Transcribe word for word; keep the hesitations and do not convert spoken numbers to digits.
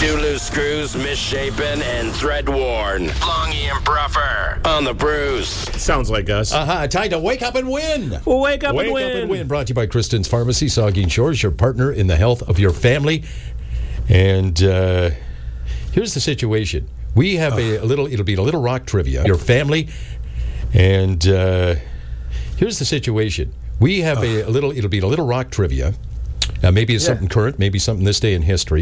Too loose screws, misshapen, and thread worn. Longy and Bruffer on the Brews. Sounds like us. Uh-huh. Time to wake up and win. Wake up Wake and win. up and win. Brought to you by Kristen's Pharmacy, Saugeen Shores, your partner in the health of your family. And uh, here's the situation. We have a, a little, it'll be a little rock trivia. Your family. And uh, here's the situation. We have a, a little, it'll be a little rock trivia. Uh, maybe it's Yeah. something current, maybe something this day in history.